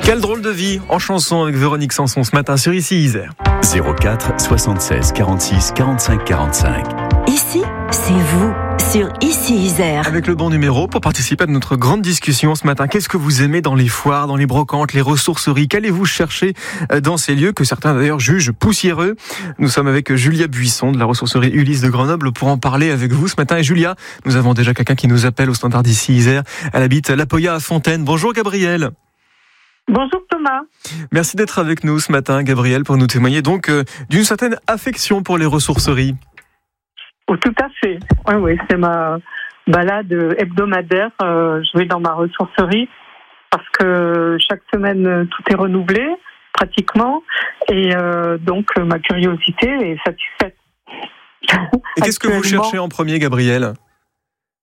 Quelle drôle de vie en chanson avec Véronique Sanson ce matin sur Ici Isère. 04 76 46 45 45. Ici, c'est vous, sur Ici Isère. Avec le bon numéro pour participer à notre grande discussion ce matin. Qu'est-ce que vous aimez dans les foires, dans les brocantes, les ressourceries? Qu'allez-vous chercher dans ces lieux que certains d'ailleurs jugent poussiéreux? Nous sommes avec Julia Buisson de la ressourcerie Ulysse de Grenoble pour en parler avec vous ce matin. Et Julia, nous avons déjà quelqu'un qui nous appelle au standard d'Ici Isère. Elle habite La Poya à Fontaine. Bonjour Gabrielle. Bonjour Thomas. Merci d'être avec nous ce matin, Gabrielle, pour nous témoigner donc d'une certaine affection pour les ressourceries. Oh, tout à fait. Oui, c'est ma balade hebdomadaire. Je vais dans ma ressourcerie parce que chaque semaine tout est renouvelé pratiquement et donc ma curiosité est satisfaite. Et qu'est-ce que vous cherchez en premier, Gabrielle ?